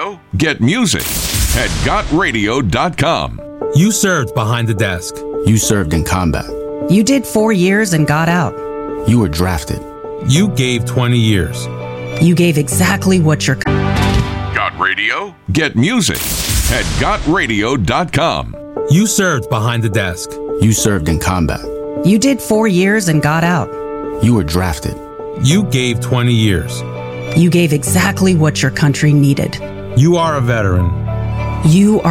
Radio? Get music at GotRadio.com. You served behind the desk. You served in combat. You did 4 years and got out. You were drafted. You gave 20 years. You gave exactly what your... Got Radio? Get music at GotRadio.com. You served behind the desk. You served in combat. You did 4 years and got out. You were drafted. You gave 20 years. You gave exactly what your country needed. You are a veteran. You are